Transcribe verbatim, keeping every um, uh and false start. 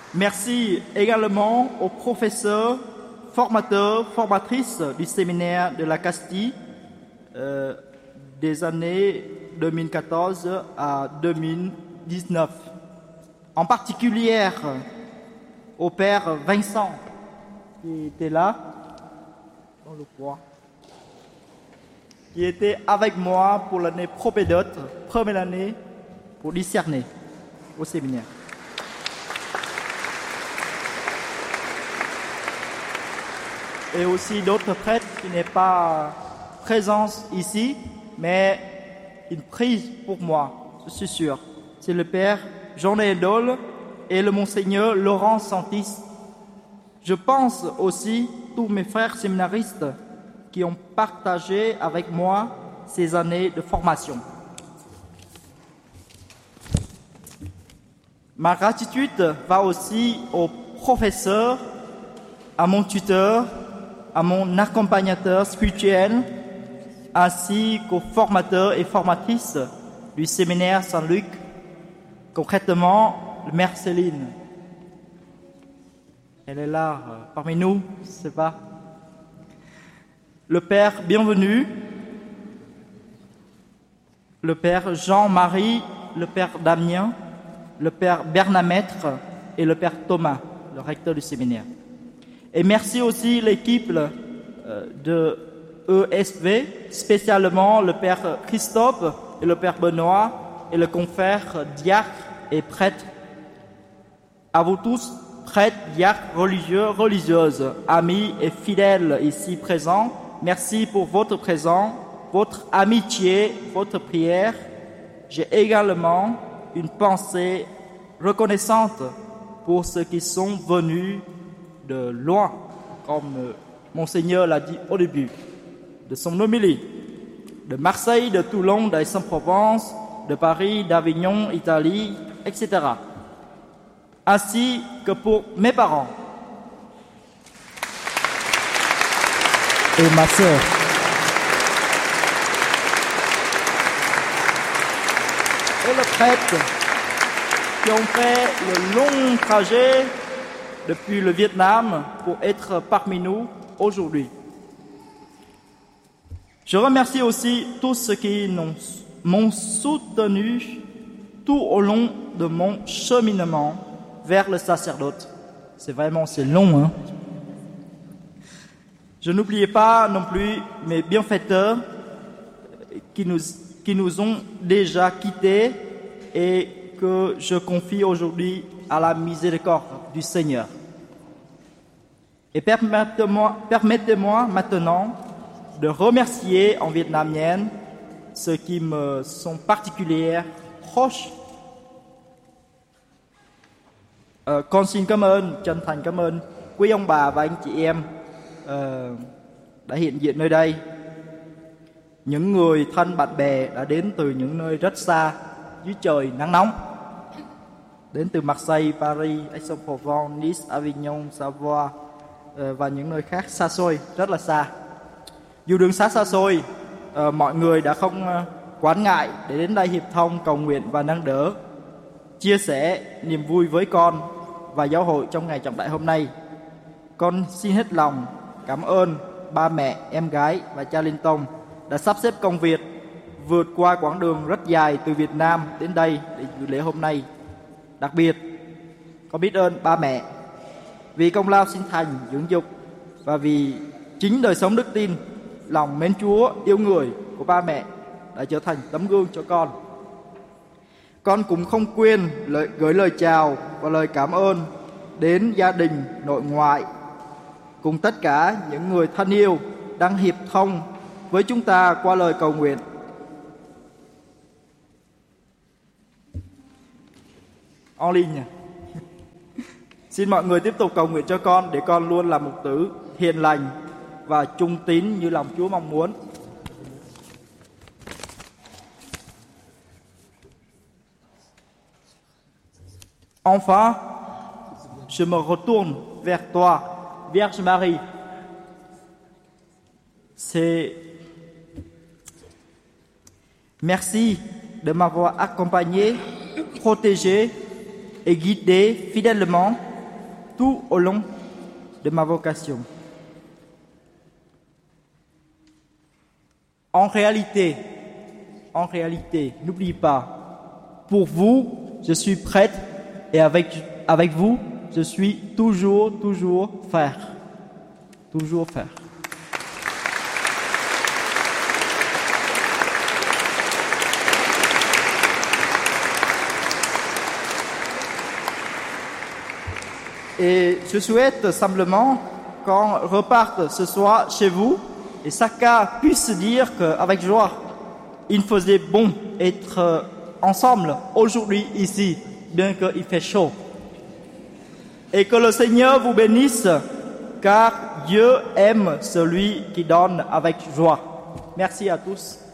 Merci également aux professeurs, formateurs, formatrices du séminaire de la Castille euh, des années deux mille quatorze à deux mille dix-neuf. En particulier au père Vincent qui était là, on le croit, qui était avec moi pour l'année propédote, première année pour discerner au séminaire. Et aussi d'autres prêtres qui n'est pas présents ici, mais ils prient pour moi, je suis sûr. C'est le père Jean-Noël Dole et le monseigneur Laurent Santis. Je pense aussi tous mes frères séminaristes qui ont partagé avec moi ces années de formation. Ma gratitude va aussi aux professeurs, à mon tuteur, à mon accompagnateur spirituel, ainsi qu'aux formateurs et formatrices du séminaire Saint-Luc, concrètement, le Mère Céline. Elle est là, euh, parmi nous, je ne sais pas. Le Père Bienvenu, le Père Jean-Marie, le Père Damien, le Père Bernamètre et le Père Thomas, le recteur du séminaire. Et merci aussi l'équipe euh, de E S V, spécialement le Père Christophe et le Père Benoît et le confrère diacre et prêtre. À vous tous, prêtres, diacres, religieux, religieuses, amis et fidèles ici présents, merci pour votre présence, votre amitié, votre prière. J'ai également une pensée reconnaissante pour ceux qui sont venus de loin, comme Monseigneur l'a dit au début de son homélie, de Marseille, de Toulon, d'Aix-en-Provence, de Paris, d'Avignon, Italie, et cetera. Ainsi que pour mes parents et ma sœur. Et le prêtre qui ont fait le long trajet depuis le Vietnam pour être parmi nous aujourd'hui. Je remercie aussi tous ceux qui m'ont soutenu tout au long de mon cheminement vers le sacerdoce. C'est vraiment, c'est long, hein. Je n'oubliais pas non plus mes bienfaiteurs qui nous, qui nous ont déjà quittés et que je confie aujourd'hui à la miséricorde du Seigneur. Et permettez-moi, permettez-moi maintenant de remercier en vietnamien ceux qui me sont particulièrement proches. Uh, con xin cảm ơn, chân thành cảm ơn quý ông bà và anh chị em uh, đã hiện diện nơi đây. Những người thân bạn bè đã đến từ những nơi rất xa dưới trời nắng nóng. Đến từ Marseille, Paris, Aix-en-Provence, Nice, Avignon, Savoie uh, và những nơi khác xa xôi, rất là xa. Dù đường xa xa xôi, uh, mọi người đã không uh, quán ngại để đến đây hiệp thông, cầu nguyện và nâng đỡ, chia sẻ niềm vui với con và giáo hội trong ngày trọng đại hôm nay. Con xin hết lòng cảm ơn ba mẹ, em gái và cha Linh Tông đã sắp xếp công việc vượt qua quãng đường rất dài từ Việt Nam đến đây để dự lễ hôm nay. Đặc biệt, con biết ơn ba mẹ vì công lao sinh thành, dưỡng dục và vì chính đời sống đức tin, lòng mến Chúa, yêu người của ba mẹ đã trở thành tấm gương cho con. Con cũng không quên lời, gửi lời chào và lời cảm ơn đến gia đình, nội ngoại cùng tất cả những người thân yêu đang hiệp thông với chúng ta qua lời cầu nguyện. En ligne. Xin mọi người tiếp tục cầu nguyện cho con để con luôn là mục tử hiền lành và trung tín như lòng Chúa mong muốn. Enfin, je me retourne vers toi, Vierge Marie. C'est merci de m'avoir accompagné, protégé et guidé fidèlement tout au long de ma vocation. En réalité, en réalité, n'oubliez pas, pour vous, je suis prête et avec, avec vous, je suis toujours, toujours frère. Toujours frère. Et je souhaite simplement qu'on reparte ce soir chez vous et chacun puisse dire qu'avec joie, il faisait bon être ensemble aujourd'hui ici, bien qu'il fait chaud. Et que le Seigneur vous bénisse, car Dieu aime celui qui donne avec joie. Merci à tous.